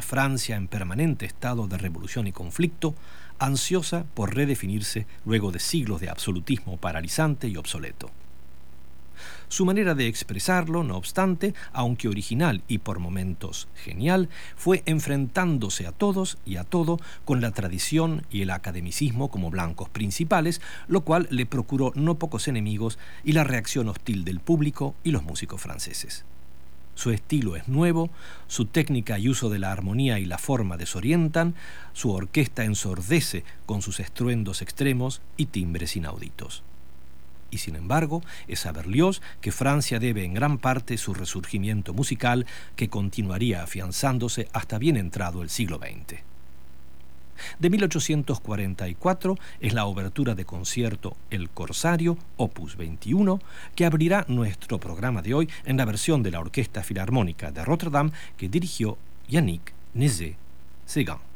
una Francia en permanente estado de revolución y conflicto, ansiosa por redefinirse luego de siglos de absolutismo paralizante y obsoleto. Su manera de expresarlo, no obstante, aunque original y por momentos genial, fue enfrentándose a todos y a todo con la tradición y el academicismo como blancos principales, lo cual le procuró no pocos enemigos y la reacción hostil del público y los músicos franceses. Su estilo es nuevo, su técnica y uso de la armonía y la forma desorientan, su orquesta ensordece con sus estruendos extremos y timbres inauditos. Y sin embargo, es a Berlioz que Francia debe en gran parte su resurgimiento musical, que continuaría afianzándose hasta bien entrado el siglo XX. De 1844 es la obertura de concierto El Corsario, opus 21, que abrirá nuestro programa de hoy en la versión de la Orquesta Filarmónica de Rotterdam que dirigió Yannick Nézet-Séguin.